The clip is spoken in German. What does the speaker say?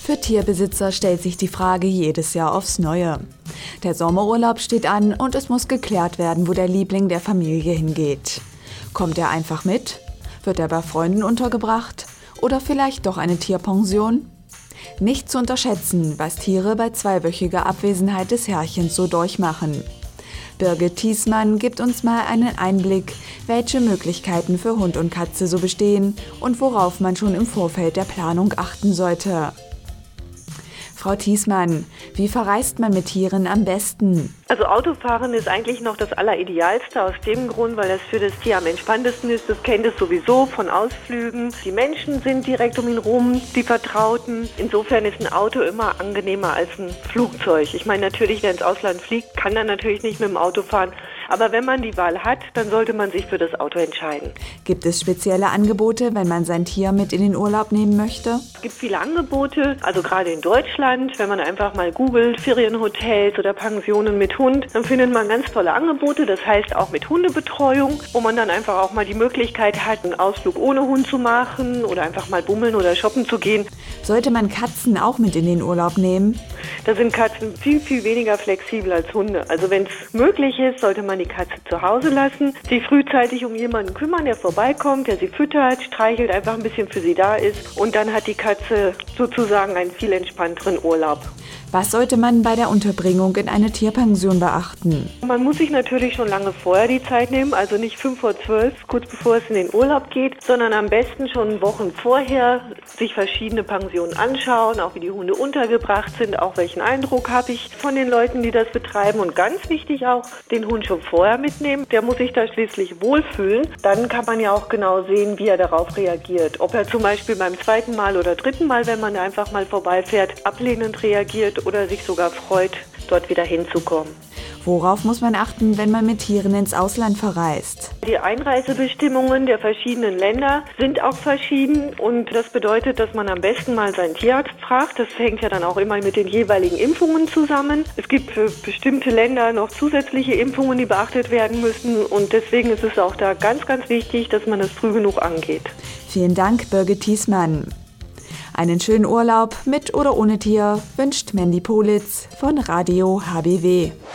Für Tierbesitzer stellt sich die Frage jedes Jahr aufs Neue. Der Sommerurlaub steht an und es muss geklärt werden, wo der Liebling der Familie hingeht. Kommt er einfach mit? Wird er bei Freunden untergebracht? Oder vielleicht doch eine Tierpension? Nicht zu unterschätzen, was Tiere bei zweiwöchiger Abwesenheit des Herrchens so durchmachen. Birgit Thiesmann gibt uns mal einen Einblick, welche Möglichkeiten für Hund und Katze so bestehen und worauf man schon im Vorfeld der Planung achten sollte. Frau Thiesmann, wie verreist man mit Tieren am besten? Also Autofahren ist eigentlich noch das Alleridealste aus dem Grund, weil das für das Tier am entspanntesten ist. Das kennt es sowieso von Ausflügen. Die Menschen sind direkt um ihn rum, die Vertrauten. Insofern ist ein Auto immer angenehmer als ein Flugzeug. Ich meine natürlich, wer ins Ausland fliegt, kann dann natürlich nicht mit dem Auto fahren. Aber wenn man die Wahl hat, dann sollte man sich für das Auto entscheiden. Gibt es spezielle Angebote, wenn man sein Tier mit in den Urlaub nehmen möchte? Es gibt viele Angebote, also gerade in Deutschland, wenn man einfach mal googelt, Ferienhotels oder Pensionen mit Hund, dann findet man ganz tolle Angebote, das heißt auch mit Hundebetreuung, wo man dann einfach auch mal die Möglichkeit hat, einen Ausflug ohne Hund zu machen oder einfach mal bummeln oder shoppen zu gehen. Sollte man Katzen auch mit in den Urlaub nehmen? Da sind Katzen viel, viel weniger flexibel als Hunde. Also wenn es möglich ist, sollte man die Katze zu Hause lassen, sich frühzeitig um jemanden kümmern, der vorbeikommt, der sie füttert, streichelt, einfach ein bisschen für sie da ist und dann hat die Katze sozusagen einen viel entspannteren Urlaub. Was sollte man bei der Unterbringung in eine Tierpension beachten? Man muss sich natürlich schon lange vorher die Zeit nehmen, also nicht 11:55, kurz bevor es in den Urlaub geht, sondern am besten schon Wochen vorher sich verschiedene Pensionen anschauen, auch wie die Hunde untergebracht sind, auch welchen Eindruck habe ich von den Leuten, die das betreiben und ganz wichtig auch, den Hund schon vorher mitnehmen. Der muss sich da schließlich wohlfühlen. Dann kann man ja auch genau sehen, wie er darauf reagiert. Ob er zum Beispiel beim zweiten Mal oder dritten Mal, wenn man einfach mal vorbeifährt, ablehnend reagiert oder sich sogar freut, dort wieder hinzukommen. Worauf muss man achten, wenn man mit Tieren ins Ausland verreist? Die Einreisebestimmungen der verschiedenen Länder sind auch verschieden und das bedeutet, dass man am besten mal seinen Tierarzt fragt. Das hängt ja dann auch immer mit den jeweiligen Impfungen zusammen. Es gibt für bestimmte Länder noch zusätzliche Impfungen, die beachtet werden müssen und deswegen ist es auch da ganz, ganz wichtig, dass man das früh genug angeht. Vielen Dank, Birgit Thiesmann. Einen schönen Urlaub mit oder ohne Tier wünscht Mandy Politz von Radio HBW.